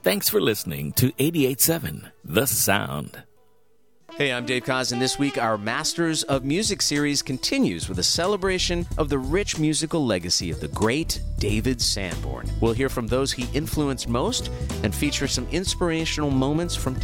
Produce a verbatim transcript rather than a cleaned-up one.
Thanks for listening to eighty-eight point seven The Sound. Hey, I'm Dave Koz, and this week our Masters of Music series continues with a celebration of the rich musical legacy of the great David Sanborn. We'll hear from those he influenced most and feature some inspirational moments from